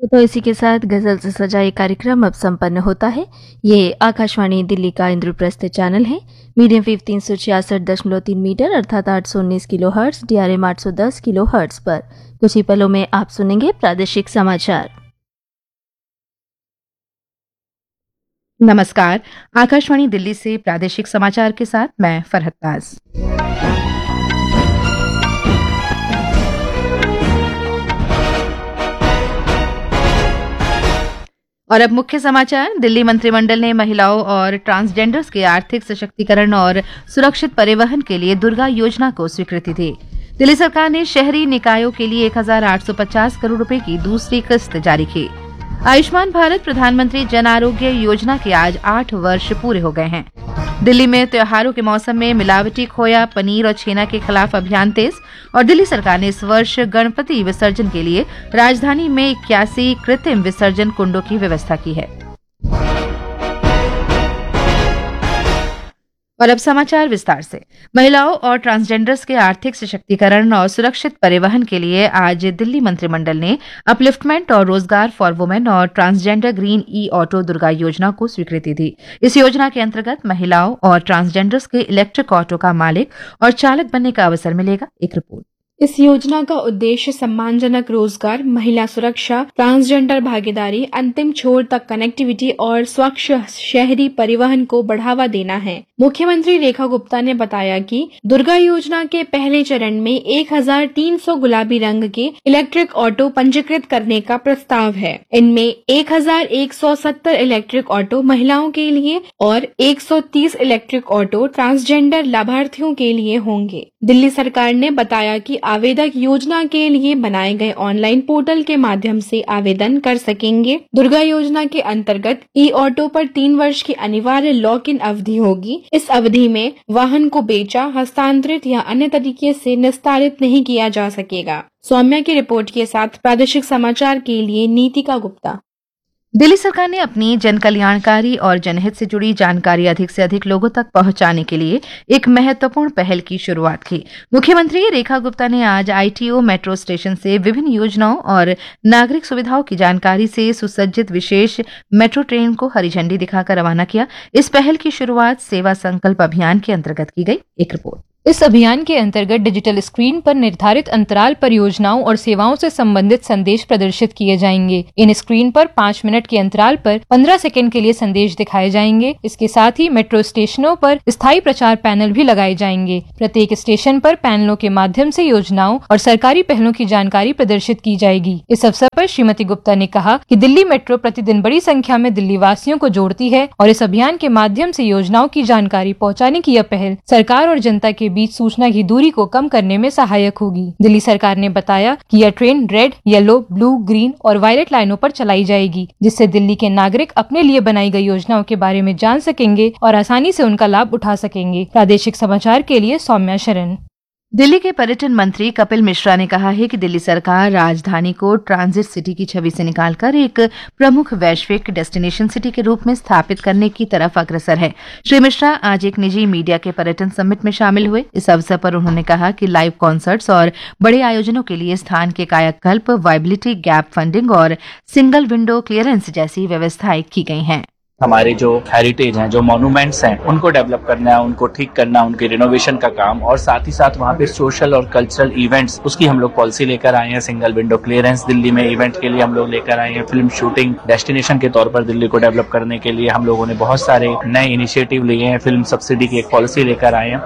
तो इसी के साथ गजल से सजा ये कार्यक्रम अब संपन्न होता है। ये आकाशवाणी दिल्ली का इंद्रप्रस्थ चैनल है। मीडियम वेव 366.3 मीटर अर्थात 819 kilo hertz, DRM 810 kilo hertz पर कुछ ही पलों में आप सुनेंगे प्रादेशिक समाचार। नमस्कार, आकाशवाणी दिल्ली से प्रादेशिक समाचार के साथ मैं फरहत ताज। और अब मुख्य समाचार। दिल्ली मंत्रिमंडल ने महिलाओं और ट्रांसजेंडर्स के आर्थिक सशक्तिकरण और सुरक्षित परिवहन के लिए दुर्गा योजना को स्वीकृति दी। दिल्ली सरकार ने शहरी निकायों के लिए 1850 करोड़ रुपए की दूसरी किस्त जारी की। आयुष्मान भारत प्रधानमंत्री जन आरोग्य योजना के आज 8 वर्ष पूरे हो गए हैं। दिल्ली में त्योहारों के मौसम में मिलावटी खोया, पनीर और छेना के खिलाफ अभियान तेज। और दिल्ली सरकार ने इस वर्ष गणपति विसर्जन के लिए राजधानी में 81 कृत्रिम विसर्जन कुंडों की व्यवस्था की है। और अब समाचार विस्तार से। महिलाओं और ट्रांसजेंडर्स के आर्थिक सशक्तिकरण और सुरक्षित परिवहन के लिए आज दिल्ली मंत्रिमंडल ने अपलिफ्टमेंट और रोजगार फॉर वुमेन और ट्रांसजेंडर ग्रीन ई ऑटो दुर्गा योजना को स्वीकृति दी। इस योजना के अंतर्गत महिलाओं और ट्रांसजेंडर्स के इलेक्ट्रिक ऑटो का मालिक और चालक बनने का अवसर मिलेगा। एक रिपोर्ट। इस योजना का उद्देश्य सम्मानजनक रोजगार, महिला सुरक्षा, ट्रांसजेंडर भागीदारी, अंतिम छोर तक कनेक्टिविटी और स्वच्छ शहरी परिवहन को बढ़ावा देना है। मुख्यमंत्री रेखा गुप्ता ने बताया कि दुर्गा योजना के पहले चरण में 1300 गुलाबी रंग के इलेक्ट्रिक ऑटो पंजीकृत करने का प्रस्ताव है। इनमें 1170 इलेक्ट्रिक ऑटो महिलाओं के लिए और 130 इलेक्ट्रिक ऑटो ट्रांसजेंडर लाभार्थियों के लिए होंगे। दिल्ली सरकार ने बताया कि आवेदक योजना के लिए बनाए गए ऑनलाइन पोर्टल के माध्यम से आवेदन कर सकेंगे। दुर्गा योजना के अंतर्गत ई ऑटो पर 3 वर्ष की अनिवार्य लॉक इन अवधि होगी। इस अवधि में वाहन को बेचा, हस्तांतरित या अन्य तरीके से निस्तारित नहीं किया जा सकेगा। सौम्या की रिपोर्ट के साथ प्रादेशिक समाचार के लिए नीतिका गुप्ता। दिल्ली सरकार ने अपनी जन कल्याणकारी और जनहित से जुड़ी जानकारी अधिक से अधिक लोगों तक पहुंचाने के लिए एक महत्वपूर्ण पहल की शुरुआत की। मुख्यमंत्री रेखा गुप्ता ने आज ITO मेट्रो स्टेशन से विभिन्न योजनाओं और नागरिक सुविधाओं की जानकारी से सुसज्जित विशेष मेट्रो ट्रेन को हरी झंडी दिखाकर रवाना किया। इस पहल की शुरुआत सेवा संकल्प अभियान के अंतर्गत की गई। एक रिपोर्ट। इस अभियान के अंतर्गत डिजिटल स्क्रीन पर निर्धारित अंतराल पर योजनाओं और सेवाओं से संबंधित संदेश प्रदर्शित किए जाएंगे। इन स्क्रीन पर 5 मिनट के अंतराल पर 15 सेकंड के लिए संदेश दिखाए जाएंगे। इसके साथ ही मेट्रो स्टेशनों पर स्थायी प्रचार पैनल भी लगाए जाएंगे। प्रत्येक स्टेशन पर पैनलों के माध्यम से योजनाओं और सरकारी पहलों की जानकारी प्रदर्शित की जाएगी। इस अवसर पर श्रीमती गुप्ता ने कहा कि दिल्ली मेट्रो प्रतिदिन बड़ी संख्या में दिल्ली वासियों को जोड़ती है और इस अभियान के माध्यम से योजनाओं की जानकारी पहुँचाने की यह पहल सरकार और जनता के बीच सूचना की दूरी को कम करने में सहायक होगी। दिल्ली सरकार ने बताया कि यह train red, yellow, blue, green और वायलेट लाइनों पर चलाई जाएगी, जिससे दिल्ली के नागरिक अपने लिए बनाई गई योजनाओं के बारे में जान सकेंगे और आसानी से उनका लाभ उठा सकेंगे। प्रादेशिक समाचार के लिए सौम्या शरण। दिल्ली के पर्यटन मंत्री कपिल मिश्रा ने कहा है कि दिल्ली सरकार राजधानी को ट्रांजिट सिटी की छवि से निकालकर एक प्रमुख वैश्विक डेस्टिनेशन सिटी के रूप में स्थापित करने की तरफ अग्रसर है। श्री मिश्रा आज एक निजी मीडिया के पर्यटन समिट में शामिल हुए। इस अवसर पर उन्होंने कहा कि लाइव कॉन्सर्ट्स और बड़े आयोजनों के लिए स्थान के कायाकल्प, वायबिलिटी गैप फंडिंग और सिंगल विंडो क्लियरेंस जैसी व्यवस्थाएं की गई हैं। हमारे जो हेरिटेज हैं, जो मॉन्यूमेंट्स हैं, उनको डेवलप करना है, उनको ठीक करना, उनके रिनोवेशन का काम, और साथ ही साथ वहाँ पे सोशल और कल्चरल इवेंट्स, उसकी हम लोग पॉलिसी लेकर आए हैं। सिंगल विंडो क्लियरेंस दिल्ली में इवेंट के लिए हम लोग लेकर आए हैं। फिल्म शूटिंग डेस्टिनेशन के तौर पर दिल्ली को डेवलप करने के लिए हम लोगों ने बहुत सारे नए इनिशिएटिव लिए हैं। फिल्म सब्सिडी की एक पॉलिसी लेकर आए हैं।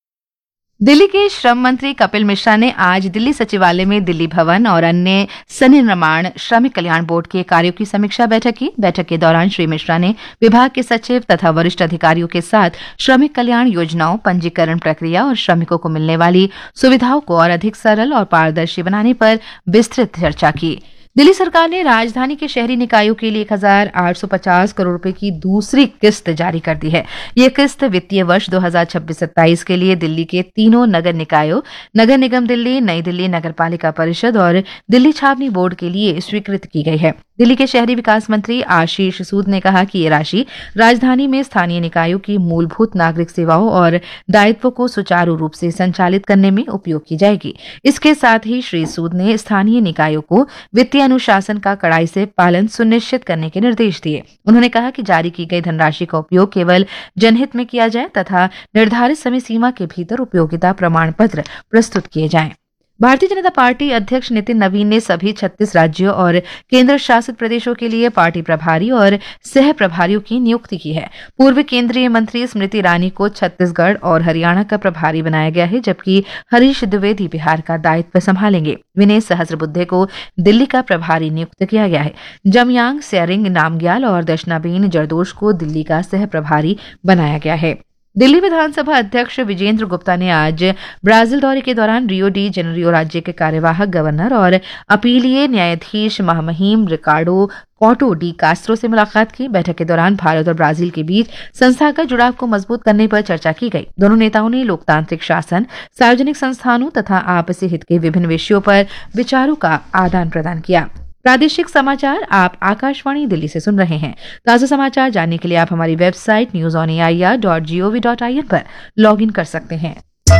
दिल्ली के श्रम मंत्री कपिल मिश्रा ने आज दिल्ली सचिवालय में दिल्ली भवन और अन्य सन्निर्माण श्रमिक कल्याण बोर्ड के कार्यों की समीक्षा बैठक की। बैठक के दौरान श्री मिश्रा ने विभाग के सचिव तथा वरिष्ठ अधिकारियों के साथ श्रमिक कल्याण योजनाओं, पंजीकरण प्रक्रिया और श्रमिकों को मिलने वाली सुविधाओं को और अधिक सरल और पारदर्शी बनाने पर विस्तृत चर्चा की। दिल्ली सरकार ने राजधानी के शहरी निकायों के लिए 1850 करोड़ रुपए की दूसरी किस्त जारी कर दी है। ये किस्त वित्तीय वर्ष 2026-27 के लिए दिल्ली के तीनों नगर निकायों, नगर निगम दिल्ली, नई दिल्ली नगर पालिका परिषद और दिल्ली छावनी बोर्ड के लिए स्वीकृत की गई है। दिल्ली के शहरी विकास मंत्री आशीष सूद ने कहा कि ये राशि राजधानी में स्थानीय निकायों की मूलभूत नागरिक सेवाओं और दायित्वों को सुचारू रूप से संचालित करने में उपयोग की जाएगी। इसके साथ ही श्री सूद ने स्थानीय निकायों को वित्तीय अनुशासन का कड़ाई से पालन सुनिश्चित करने के निर्देश दिए। उन्होंने कहा कि जारी की गई धनराशि का उपयोग केवल जनहित में किया जाए तथा निर्धारित समय सीमा के भीतर उपयोगिता प्रमाण पत्र प्रस्तुत किए जाएं। भारतीय जनता पार्टी अध्यक्ष नितिन नवीन ने सभी 36 राज्यों और केंद्र शासित प्रदेशों के लिए पार्टी प्रभारी और सह प्रभारियों की नियुक्ति की है। पूर्व केंद्रीय मंत्री स्मृति ईरानी को छत्तीसगढ़ और हरियाणा का प्रभारी बनाया गया है, जबकि हरीश द्विवेदी बिहार का दायित्व संभालेंगे। विनय सहस्रबुद्धे को दिल्ली का प्रभारी नियुक्त किया गया है। जमयांग सेरिंग नामग्याल और दर्शनाबेन जरदोश को दिल्ली का सह प्रभारी बनाया गया है। दिल्ली विधानसभा अध्यक्ष विजेंद्र गुप्ता ने आज ब्राजील दौरे के दौरान रियो डी जेनेरियो राज्य के कार्यवाहक गवर्नर और अपीलीय न्यायाधीश महामहिम रिकार्डो कॉटो डी कास्त्रो से मुलाकात की। बैठक के दौरान भारत और ब्राजील के बीच संस्थागत जुड़ाव को मजबूत करने पर चर्चा की गई। दोनों नेताओं ने लोकतांत्रिक शासन, सार्वजनिक संस्थानों तथा आपसी हित के विभिन्न विषयों पर विचारों का आदान प्रदान किया। प्रादेशिक समाचार आप आकाशवाणी दिल्ली से सुन रहे हैं। ताजा समाचार जानने के लिए आप हमारी वेबसाइट newsonair.gov.in पर लॉग इन कर सकते हैं।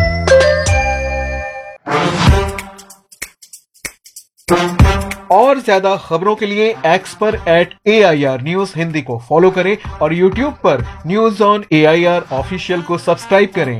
और ज्यादा खबरों के लिए एक्स पर @AIR News हिंदी को फॉलो करें और यूट्यूब पर न्यूज ऑन AIR ऑफिशियल को सब्सक्राइब करें।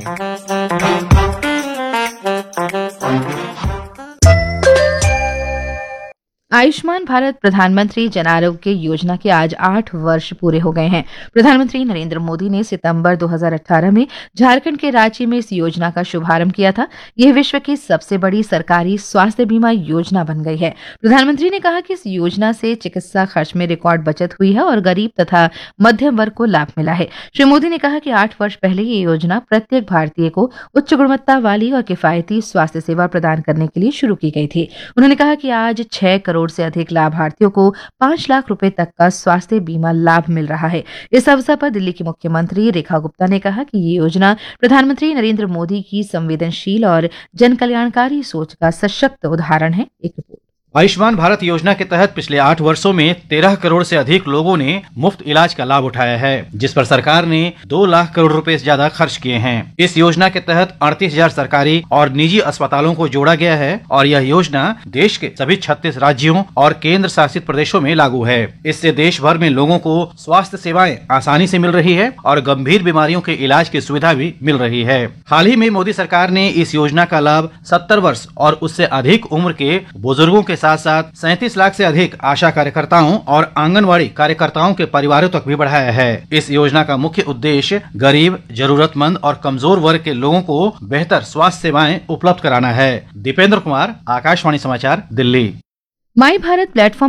आयुष्मान भारत प्रधानमंत्री जन आरोग्य योजना के आज 8 वर्ष पूरे हो गए हैं। प्रधानमंत्री नरेंद्र मोदी ने सितंबर 2018 में झारखंड के रांची में इस योजना का शुभारंभ किया था। यह विश्व की सबसे बड़ी सरकारी स्वास्थ्य बीमा योजना बन गई है। प्रधानमंत्री ने कहा कि इस योजना से चिकित्सा खर्च में रिकॉर्ड बचत हुई है और गरीब तथा मध्यम वर्ग को लाभ मिला है। श्री मोदी ने कहा कि 8 वर्ष पहले ये योजना प्रत्येक भारतीय को उच्च गुणवत्ता वाली और किफायती स्वास्थ्य सेवा प्रदान करने के लिए शुरू की गई थी। उन्होंने कहा कि आज 6 करोड़ से अधिक लाभार्थियों को 5 लाख रुपए तक का स्वास्थ्य बीमा लाभ मिल रहा है। इस अवसर पर दिल्ली की मुख्यमंत्री रेखा गुप्ता ने कहा कि ये योजना प्रधानमंत्री नरेंद्र मोदी की संवेदनशील और जन कल्याणकारी सोच का सशक्त उदाहरण है। एक रिपोर्ट। आयुष्मान भारत योजना के तहत पिछले 8 वर्षों में 13 करोड़ से अधिक लोगों ने मुफ्त इलाज का लाभ उठाया है, जिस पर सरकार ने 2 लाख करोड़ रुपए से ज्यादा खर्च किए हैं। इस योजना के तहत 38,000 सरकारी और निजी अस्पतालों को जोड़ा गया है और यह योजना देश के सभी 36 राज्यों और केंद्र शासित प्रदेशों में लागू है। इससे देश भर में लोगों को स्वास्थ्य सेवाएं आसानी से मिल रही है और गंभीर बीमारियों के इलाज की सुविधा भी मिल रही है। हाल ही में मोदी सरकार ने इस योजना का लाभ 70 वर्ष और उससे अधिक उम्र के बुजुर्गों के साथ साथ 37 लाख से अधिक आशा कार्यकर्ताओं और आंगनवाड़ी कार्यकर्ताओं के परिवारों तक भी बढ़ाया है। इस योजना का मुख्य उद्देश्य गरीब, जरूरतमंद और कमजोर वर्ग के लोगों को बेहतर स्वास्थ्य सेवाएं उपलब्ध कराना है। दीपेंद्र कुमार, आकाशवाणी समाचार, दिल्ली। माई भारत प्लेटफॉर्म